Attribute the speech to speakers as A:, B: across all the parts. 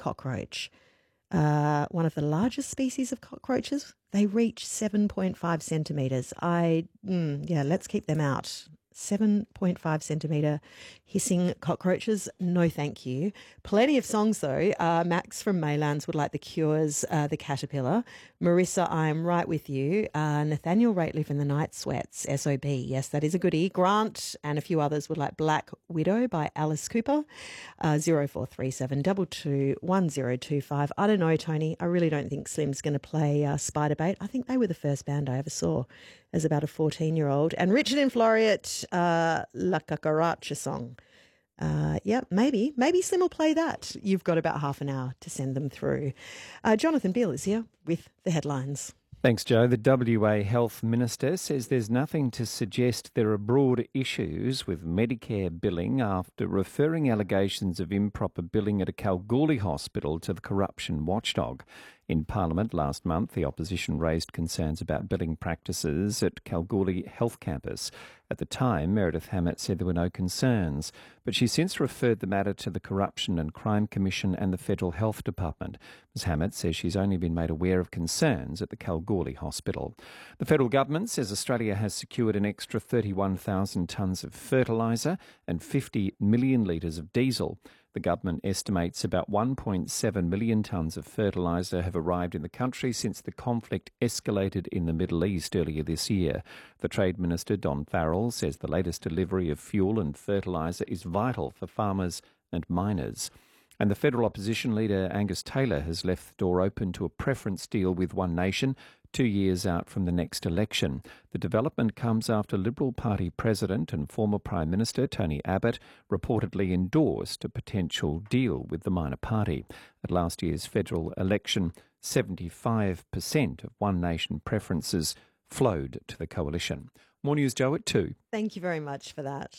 A: cockroach, one of the largest species of cockroaches. They reach 7.5 centimetres. Let's keep them out. 7.5 centimetre hissing cockroaches, no thank you. Plenty of songs though. Max from Maylands would like The Cure's The Caterpillar. Marissa, I'm Right With You. Nathaniel Rateliff and the Night Sweats, SOB. Yes, that is a goodie. Grant and a few others would like Black Widow by Alice Cooper. 0437 22 1025. I don't know, Tony. I really don't think Slim's going to play Spiderbait. I think they were the first band I ever saw as about a 14-year-old. And Richard in Floriat, La Cucaracha song. Maybe Slim will play that. You've got about half an hour to send them through. Jonathan Beale is here with the headlines.
B: Thanks, Joe. The WA Health Minister says there's nothing to suggest there are broad issues with Medicare billing after referring allegations of improper billing at a Kalgoorlie hospital to the corruption watchdog. In Parliament last month, the opposition raised concerns about billing practices at Kalgoorlie Health Campus. At the time, Meredith Hammett said there were no concerns, but she's since referred the matter to the Corruption and Crime Commission and the Federal Health Department. Ms Hammett says she's only been made aware of concerns at the Kalgoorlie Hospital. The federal government says Australia has secured an extra 31,000 tonnes of fertiliser and 50 million litres of diesel. The government estimates about 1.7 million tonnes of fertiliser have arrived in the country since the conflict escalated in the Middle East earlier this year. The Trade Minister, Don Farrell, says the latest delivery of fuel and fertiliser is vital for farmers and miners. And the federal opposition leader, Angus Taylor, has left the door open to a preference deal with One Nation 2 years out from the next election. The development comes after Liberal Party President and former Prime Minister Tony Abbott reportedly endorsed a potential deal with the minor party. At last year's federal election, 75% of One Nation preferences flowed to the coalition. More news, Joe, at 2.
A: Thank you very much for that.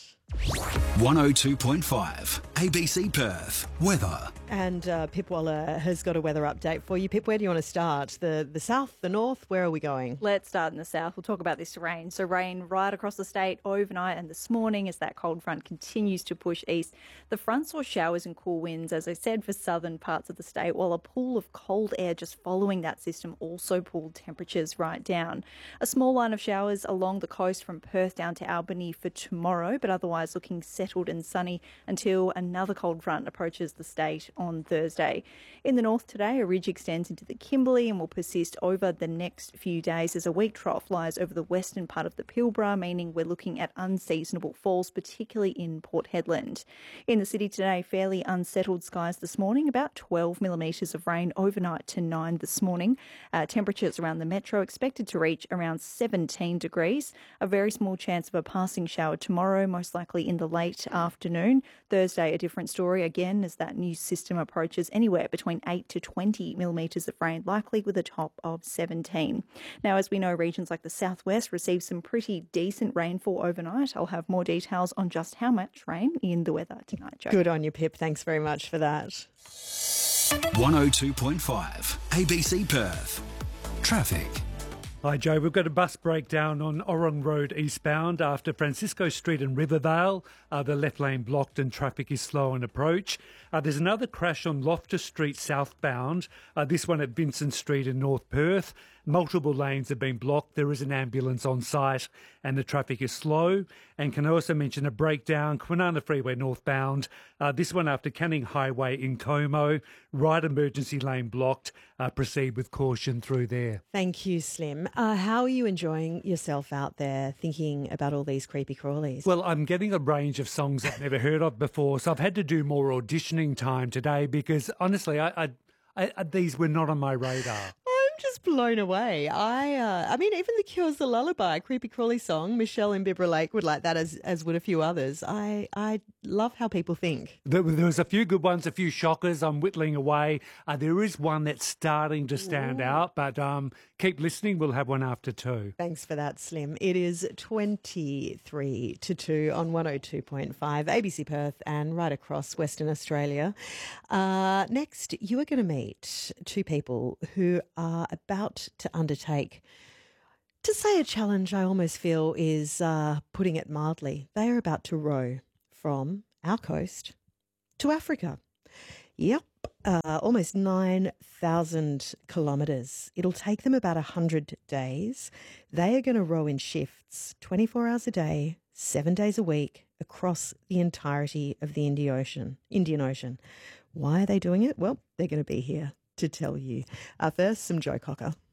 C: 102.5 ABC Perth weather.
A: And Pip Waller has got a weather update for you. Pip, where do you want to start? The south, the north? Where are we going?
D: Let's start in the south. We'll talk about this rain. So rain right across the state overnight and this morning as that cold front continues to push east. The front saw showers and cool winds, as I said, for southern parts of the state, while a pool of cold air just following that system also pulled temperatures right down. A small line of showers along the coast from Perth down to Albany for tomorrow, but otherwise looking settled and sunny until another cold front approaches the state on Thursday. In the north today, a ridge extends into the Kimberley and will persist over the next few days as a weak trough lies over the western part of the Pilbara, meaning we're looking at unseasonable falls, particularly in Port Hedland. In the city today, fairly unsettled skies this morning, about 12 millimetres of rain overnight to 9 this morning. Temperatures around the metro expected to reach around 17 degrees. A very small chance of a passing shower tomorrow, most likely in the late afternoon. Thursday, a different story again as that new system approaches, anywhere between 8 to 20 millimetres of rain, likely with a top of 17. Now, as we know, regions like the southwest received some pretty decent rainfall overnight. I'll have more details on just how much rain in the weather tonight, Joe.
A: Good on you, Pip. Thanks very much for that.
C: 102.5 ABC Perth. Traffic.
E: Hi Joe, we've got a bus breakdown on Orong Road eastbound after Francisco Street and Rivervale. The left lane blocked and traffic is slow on approach. There's another crash on Loftus Street southbound, this one at Vincent Street in North Perth. Multiple lanes have been blocked. There is an ambulance on site and the traffic is slow. And can I also mention a breakdown, Kwinana Freeway northbound, this one after Canning Highway in Como. Right emergency lane blocked. Proceed with caution through there.
A: Thank you, Slim. How are you enjoying yourself out there thinking about all these creepy crawlies?
E: Well, I'm getting a range of songs I've never heard of before, so I've had to do more auditioning time today because honestly, I these were not on my radar.
A: I'm just blown away. I mean, even The Cure's The Lullaby, creepy crawly song. Michelle in Bibra Lake would like that, as would a few others. I love how people think.
E: There was a few good ones, a few shockers. I'm whittling away. There is one that's starting to stand out, but keep listening. We'll have one after 2.
A: Thanks for that, Slim. It is 23 to 2 on 102.5 ABC Perth and right across Western Australia. Next, you are going to meet two people who are about to undertake, to say a challenge I almost feel is putting it mildly. They are about to row from our coast to Africa. Yep, almost 9,000 kilometres. It'll take them about 100 days. They are going to row in shifts, 24 hours a day, 7 days a week, across the entirety of the Indian Ocean. Why are they doing it? Well, they're going to be here to tell you. First, some Joe Cocker.